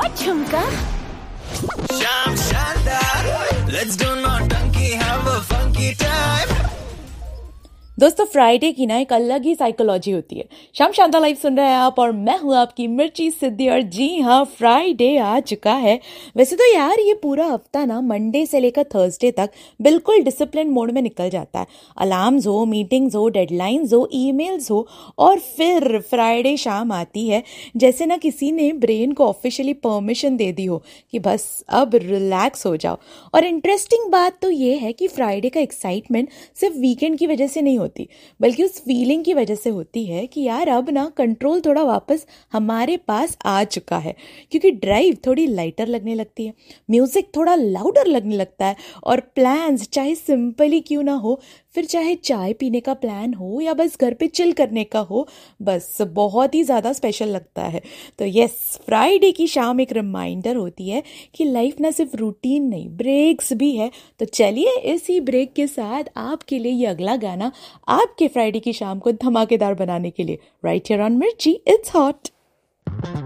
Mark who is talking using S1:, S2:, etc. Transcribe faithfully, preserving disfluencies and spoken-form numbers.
S1: और झुमका।
S2: शाम शानदार, let's do नौटंकी, have a funky time।
S3: दोस्तों फ्राइडे की ना एक अलग ही साइकोलॉजी होती है। शाम शांता लाइव सुन रहे हैं आप और मैं हूँ आपकी मिर्ची सिद्धि। और जी हाँ, फ्राइडे आ चुका है। वैसे तो यार ये पूरा हफ्ता ना मंडे से लेकर थर्सडे तक बिल्कुल डिसिप्लिन मोड में निकल जाता है। अलार्म्स हो, मीटिंग्स हो, डेडलाइंस हो, ईमेल्स हो, और फिर फ्राइडे शाम आती है जैसे ना किसी ने ब्रेन को ऑफिशियली परमिशन दे दी हो कि बस अब रिलैक्स हो जाओ। और इंटरेस्टिंग बात तो ये है कि फ्राइडे का एक्साइटमेंट सिर्फ वीकेंड की वजह से नहीं होती, बल्कि उस फीलिंग की वजह से होती है कि यार अब ना कंट्रोल थोड़ा वापस हमारे पास आ चुका है। क्योंकि ड्राइव थोड़ी लाइटर लगने लगती है, म्यूजिक थोड़ा लाउडर लगने लगता है, और प्लान्स चाहे सिंपल ही क्यों ना हो, फिर चाहे चाय पीने का प्लान हो या बस घर पे चिल करने का हो, बस बहुत ही ज़्यादा स्पेशल लगता है। तो यस, फ्राइडे की शाम एक रिमाइंडर होती है कि लाइफ ना सिर्फ रूटीन नहीं, ब्रेक्स भी है। तो चलिए इसी ब्रेक के साथ आपके लिए ये अगला गाना आपके फ्राइडे की शाम को धमाकेदार बनाने के लिए राइट हियर ऑन मिर्ची, इट्स हॉट।